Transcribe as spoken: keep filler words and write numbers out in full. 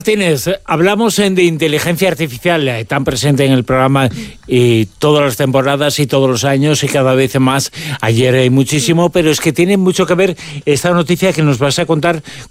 Martínez, hablamos de inteligencia artificial, eh, tan presente en el programa y todas las temporadas y todos los años y cada vez más. Ayer hay muchísimo, pero es que tiene mucho que ver esta noticia que nos vas a contar